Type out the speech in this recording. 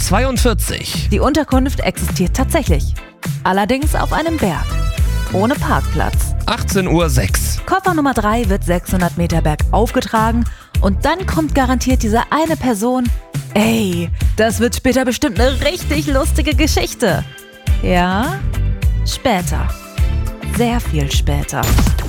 42. Die Unterkunft existiert tatsächlich. Allerdings auf einem Berg. Ohne Parkplatz. 18:06 Uhr. Koffer Nummer 3 wird 600 Meter bergauf getragen und dann kommt garantiert diese eine Person. Ey, das wird später bestimmt eine richtig lustige Geschichte. Ja, später. Sehr viel später.